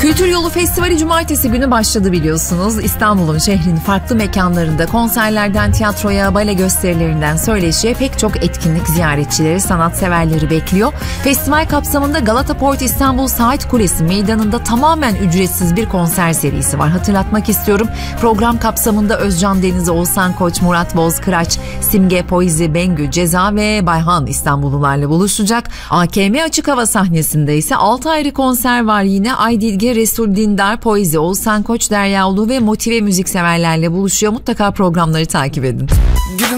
Kültür Yolu Festivali cumartesi günü başladı biliyorsunuz. İstanbul'un, şehrin farklı mekanlarında konserlerden tiyatroya, bale gösterilerinden söyleşiye pek çok etkinlik ziyaretçileri, sanatseverleri bekliyor. Festival kapsamında Galata Port İstanbul Saat Kulesi Meydanı'nda tamamen ücretsiz bir konser serisi var. Hatırlatmak istiyorum. Program kapsamında Özcan Deniz, Oğuzhan Koç, Murat Bozkıraç, Simge, Poizi, Bengü, Ceza ve Bayhan İstanbullularla buluşacak. AKM Açık Hava sahnesinde ise 6 ayrı konser var yine. Aydilge, Resul Dindar, Poizi, Oğuzhan Koç, Derya Ulu ve motive müzikseverlerle buluşuyor. Mutlaka programları takip edin.